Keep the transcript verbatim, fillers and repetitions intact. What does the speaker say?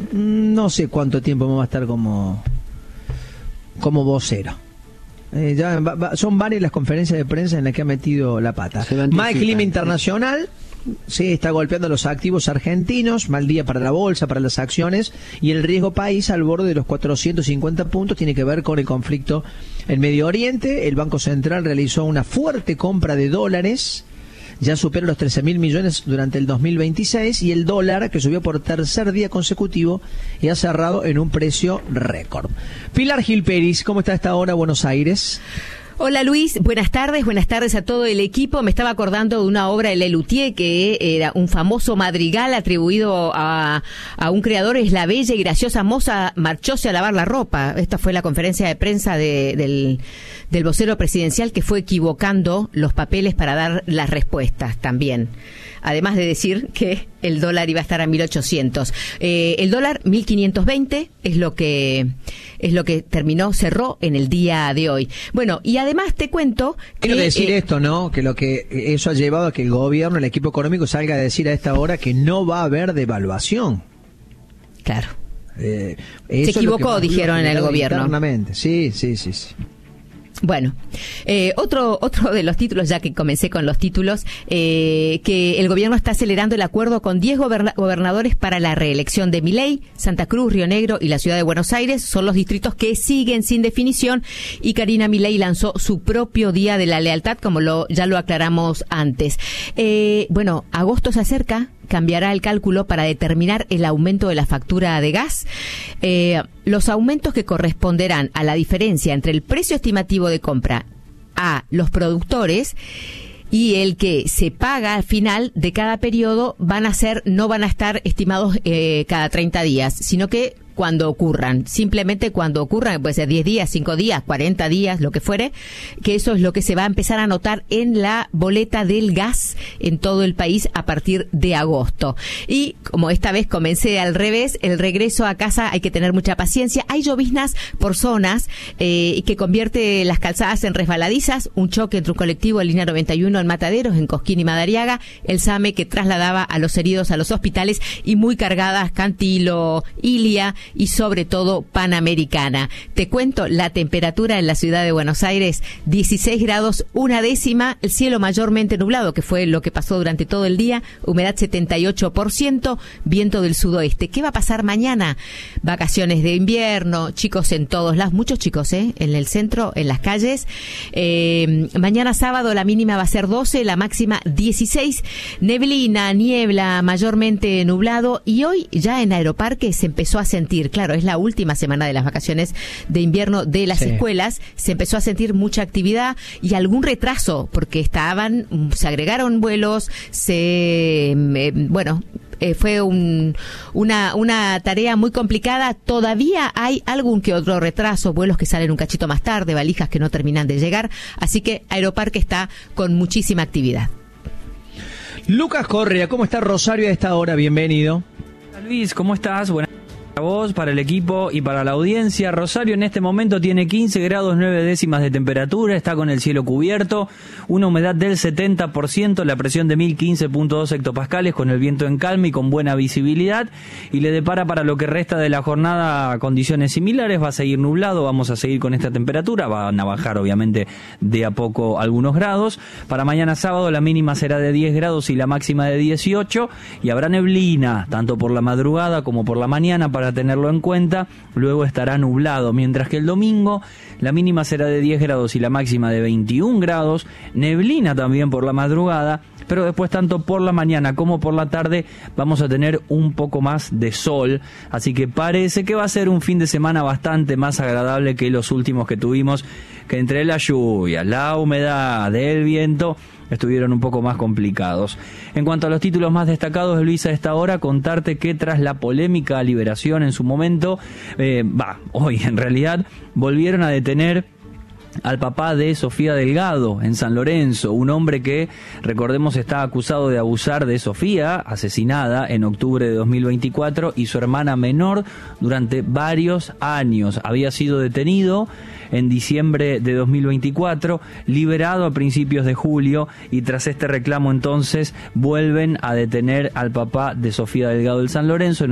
No sé cuánto tiempo me va a estar como, como vocero. Eh, ya va, va, son varias las conferencias de prensa en las que ha metido la pata. Mal clima internacional, sí, está golpeando los activos argentinos, mal día para la bolsa, para las acciones, y el riesgo país al borde de los cuatrocientos cincuenta puntos tiene que ver con el conflicto en Medio Oriente. El Banco Central realizó una fuerte compra de dólares, ya superó los trece mil millones durante el dos mil veintiséis, y el dólar, que subió por tercer día consecutivo y ha cerrado en un precio récord. Pilar Gil Peris, ¿cómo está a esta hora Buenos Aires? Hola Luis, buenas tardes, buenas tardes a todo el equipo. Me estaba acordando de una obra de Lelutier que era un famoso madrigal atribuido a, a un creador, es la bella y graciosa moza marchóse a lavar la ropa. Esta fue la conferencia de prensa de, del, del vocero presidencial, que fue equivocando los papeles para dar las respuestas también. Además de decir que el dólar iba a estar a mil ochocientos. Eh, el dólar mil quinientos veinte es lo que es lo que terminó, cerró en el día de hoy. Bueno, y además te cuento que... Quiero decir eh, esto, ¿no? Que lo que eso ha llevado a que el gobierno, el equipo económico, salga a decir a esta hora que no va a haber devaluación. Claro. Eh, Se equivocó, dijeron en el gobierno. Internamente. Sí, sí, sí, sí. Bueno, eh, otro otro de los títulos, ya que comencé con los títulos, eh, que el gobierno está acelerando el acuerdo con diez goberna- gobernadores para la reelección de Milei. Santa Cruz, Río Negro y la ciudad de Buenos Aires son los distritos que siguen sin definición, y Karina Milei lanzó su propio Día de la Lealtad, como lo ya lo aclaramos antes. Eh, bueno, agosto se acerca. Cambiará el cálculo para determinar el aumento de la factura de gas. Eh, los aumentos que corresponderán a la diferencia entre el precio estimativo de compra a los productores y el que se paga al final de cada periodo van a ser, no van a estar estimados eh, cada treinta días, sino que cuando ocurran, simplemente cuando ocurran, puede ser diez días, cinco días, cuarenta días, lo que fuere, que eso es lo que se va a empezar a notar en la boleta del gas en todo el país a partir de agosto. Y como esta vez comencé al revés, el regreso a casa hay que tener mucha paciencia. Hay lloviznas por zonas eh, que convierte las calzadas en resbaladizas, un choque entre un colectivo en línea noventa y uno en Mataderos, en Cosquín y Madariaga, el SAME que trasladaba a los heridos a los hospitales, y muy cargadas Cantilo, Ilia y sobre todo Panamericana. Te cuento la temperatura en la ciudad de Buenos Aires: dieciséis grados, una décima, el cielo mayormente nublado, que fue lo que pasó durante todo el día, humedad setenta y ocho por ciento, viento del sudoeste. ¿Qué va a pasar mañana? Vacaciones de invierno, chicos en todos lados, muchos chicos, ¿eh? En el centro, en las calles. Eh, mañana sábado la mínima va a ser doce, la máxima dieciséis, neblina, niebla, mayormente nublado, y hoy ya en Aeroparque se empezó a sentir, claro, es la última semana de las vacaciones de invierno de las sí. escuelas, se empezó a sentir mucha actividad y algún retraso, porque estaban, se agregaron vuelos, se, eh, bueno, eh, fue un, una, una tarea muy complicada. Todavía hay algún que otro retraso, vuelos que salen un cachito más tarde, valijas que no terminan de llegar, así que Aeroparque está con muchísima actividad. Lucas Correa, ¿cómo está Rosario a esta hora? Bienvenido. Luis, ¿cómo estás? Buenas para vos, para el equipo y para la audiencia. Rosario en este momento tiene quince grados nueve décimas de temperatura, está con el cielo cubierto, una humedad del setenta por ciento, la presión de mil quince punto dos hectopascales, con el viento en calma y con buena visibilidad, y le depara para lo que resta de la jornada condiciones similares. Va a seguir nublado, vamos a seguir con esta temperatura, van a bajar obviamente de a poco algunos grados. Para mañana sábado la mínima será de diez grados y la máxima de dieciocho, y habrá neblina tanto por la madrugada como por la mañana, para para tenerlo en cuenta. Luego estará nublado, mientras que el domingo la mínima será de diez grados y la máxima de veintiún grados, neblina también por la madrugada, pero después tanto por la mañana como por la tarde vamos a tener un poco más de sol, así que parece que va a ser un fin de semana bastante más agradable que los últimos que tuvimos, que entre la lluvia, la humedad, el viento, estuvieron un poco más complicados. En cuanto a los títulos más destacados, Luisa, a esta hora contarte que tras la polémica liberación en su momento, eh, va, hoy en realidad, volvieron a detener al papá de Sofía Delgado en San Lorenzo, un hombre que, recordemos, está acusado de abusar de Sofía, asesinada en octubre de dos mil veinticuatro, y su hermana menor durante varios años. Había sido detenido en diciembre de dos mil veinticuatro, liberado a principios de julio, y tras este reclamo entonces vuelven a detener al papá de Sofía Delgado del San Lorenzo.